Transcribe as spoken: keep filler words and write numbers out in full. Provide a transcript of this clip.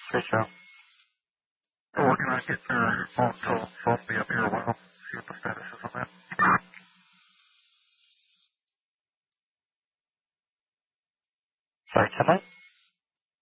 Hey, Joe. Still working on getting your phone to phone me up here a while. See what the status is on that. Sorry, tonight?